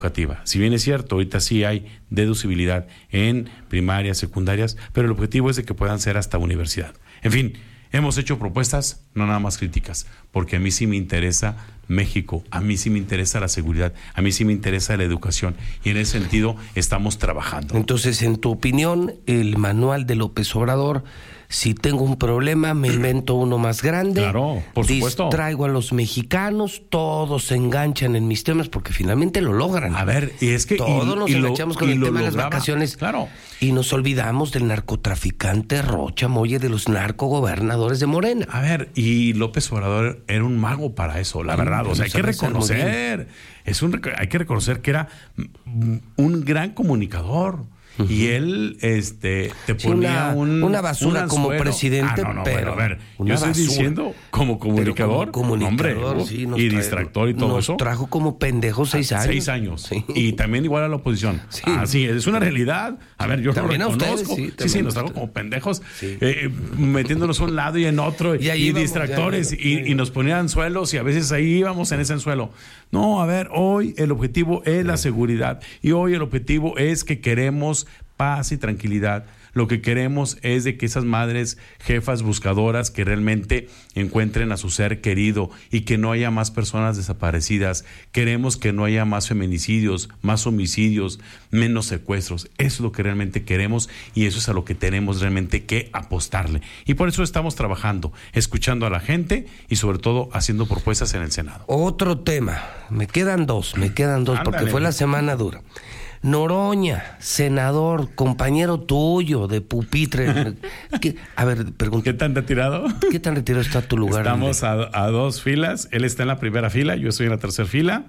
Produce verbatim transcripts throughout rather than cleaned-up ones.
educativa. Si bien es cierto, ahorita sí hay deducibilidad en primarias, secundarias, pero el objetivo es de que puedan ser hasta universidad. En fin, hemos hecho propuestas, no nada más críticas, porque a mí sí me interesa México, a mí sí me interesa la seguridad, a mí sí me interesa la educación, y en ese sentido estamos trabajando. Entonces, en tu opinión, el manual de López Obrador, si tengo un problema, me invento uno más grande. Claro, por supuesto. Distraigo a los mexicanos, todos se enganchan en mis temas, porque finalmente lo logran. A ver, y es que... Todos y, nos y enganchamos lo, con el tema lograba. de las vacaciones. Claro. Y nos olvidamos del narcotraficante Rocha Moya, de los narcogobernadores de Morena. A ver, y López Obrador era un mago para eso, la verdad. O sea, hay que reconocer, es un, hay que reconocer que era un gran comunicador. Uh-huh. Y él este, te sí, ponía una, un una basura un como presidente, ah, no, no, pero bueno, a ver, yo estoy basura. diciendo como comunicador, como comunicador hombre, sí, nos y trae, distractor y todo nos eso. Nos trajo como pendejos seis años. Seis años. Sí. Y también igual a la oposición. Sí. Así es, es una realidad. A ver, yo también lo reconozco. A ustedes, sí, sí, sí, nos trajo como pendejos, sí. eh, metiéndonos a un lado y en otro, y, y vamos, distractores, ya, ya, ya. Y, y nos ponían anzuelos, y a veces ahí íbamos en ese anzuelo. No, a ver, hoy el objetivo es la seguridad, y hoy el objetivo es que queremos paz y tranquilidad. Lo que queremos es de que esas madres, jefas, buscadoras, que realmente encuentren a su ser querido y que no haya más personas desaparecidas. Queremos que no haya más feminicidios, más homicidios, menos secuestros. Eso es lo que realmente queremos, y eso es a lo que tenemos realmente que apostarle. Y por eso estamos trabajando, escuchando a la gente y sobre todo haciendo propuestas en el Senado. Otro tema, me quedan dos, me quedan dos, Ándale. Porque fue la semana dura. Noroña, senador, compañero tuyo de pupitre. ¿Qué? A ver, pregunta. ¿Qué tan retirado? ¿Qué tan retirado está tu lugar? Estamos a, a dos filas. Él está en la primera fila, yo estoy en la tercera fila.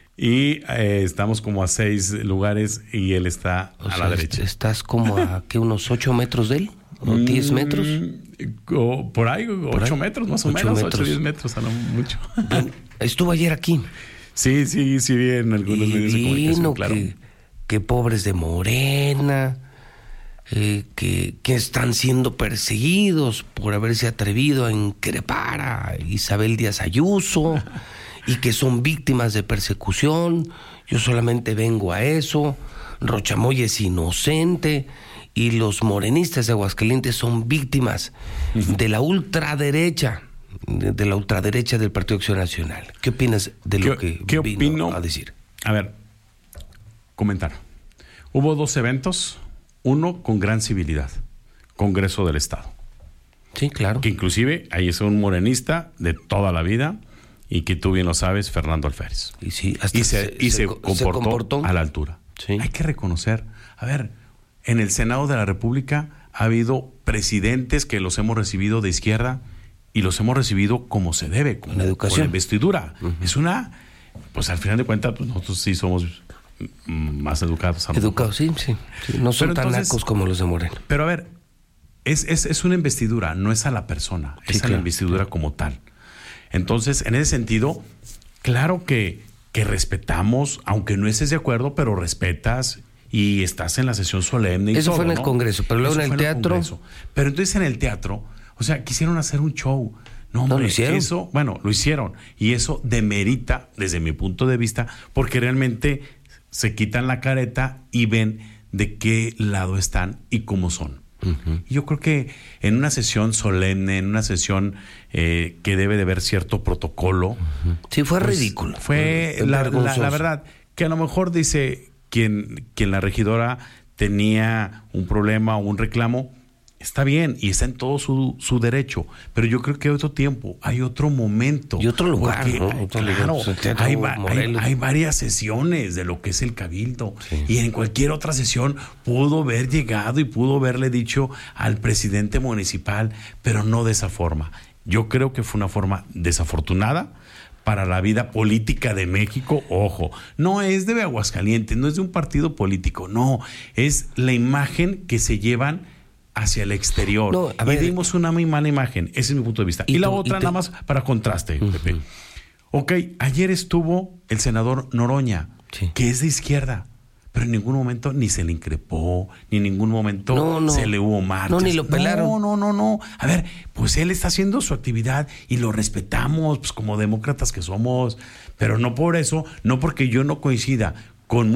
Y eh, estamos como a seis lugares y él está o a sea, la derecha. ¿Estás como a ¿qué, unos ocho metros de él? ¿O diez metros? Mm, o por ahí, ¿Por ocho ahí? metros más o Ocho menos. metros. Ocho, diez metros, a lo mucho. Bueno, estuvo ayer aquí. Sí, sí, sí, vi en algunos y medios de comunicación, claro. Que, que pobres de Morena, eh, que, que están siendo perseguidos por haberse atrevido a increpar a Isabel Díaz Ayuso y que son víctimas de persecución. Yo solamente vengo a eso. Rocha Moya es inocente y los morenistas de Aguascalientes son víctimas de la ultraderecha, de, de la ultraderecha del Partido Acción Nacional. ¿Qué opinas de lo ¿Qué, que ¿qué vino opino? a decir? A ver, comentar. Hubo dos eventos, uno con gran civilidad, Congreso del Estado. Sí, claro. Que inclusive ahí es un morenista de toda la vida y que tú bien lo sabes, Fernando Alférez. Y, sí, hasta y se, se, y se, se, comportó, se comportó a la altura. Sí. Hay que reconocer, a ver, en el Senado de la República ha habido presidentes que los hemos recibido de izquierda y los hemos recibido como se debe, con, la educación, con la investidura. Uh-huh. Es una, pues al final de cuentas, pues nosotros sí somos más educados. Educados, sí, sí, sí. No son pero tan entonces, nacos como los de Morena. Pero a ver, es, es, es una investidura, no es a la persona, sí, es claro. a la investidura como tal. Entonces, en ese sentido, claro que, que respetamos, aunque no estés de acuerdo, pero respetas y estás en la sesión solemne. Y Eso todo, fue en el ¿no? Congreso, pero luego Eso en el teatro. En pero entonces en el teatro, o sea, quisieron hacer un show. No, hombre, no, lo hicieron. Eso, bueno, lo hicieron. Y eso demerita, desde mi punto de vista, porque realmente se quitan la careta y ven de qué lado están y cómo son. Uh-huh. Yo creo que en una sesión solemne, en una sesión eh, que debe de haber cierto protocolo. Uh-huh. Sí, fue pues, ridículo. Fue fue la, la, la verdad, que a lo mejor dice quien, quien la regidora tenía un problema o un reclamo, está bien y está en todo su, su derecho, pero yo creo que hay otro tiempo, hay otro momento. Y otro lugar, porque, ¿no? Otro claro, lugar, hay, hay, hay varias sesiones de lo que es el cabildo. Sí. Y en cualquier otra sesión pudo haber llegado y pudo haberle dicho al presidente municipal, pero no de esa forma. Yo creo que fue una forma desafortunada para la vida política de México. Ojo, no es de Aguascalientes, no es de un partido político, no, es la imagen que se llevan hacia el exterior. No, a ver, y dimos una muy mala imagen. Ese es mi punto de vista. Y, y la tú, otra, y te... nada más para contraste, uh-huh. Pepe. Ok, ayer estuvo el senador Noroña, sí. que es de izquierda, pero en ningún momento ni se le increpó, ni en ningún momento no, no. se le hubo marchas. No, ni lo pelaron. No, no, no, no. A ver, pues él está haciendo su actividad y lo respetamos, pues como demócratas que somos, pero no por eso, no porque yo no coincida con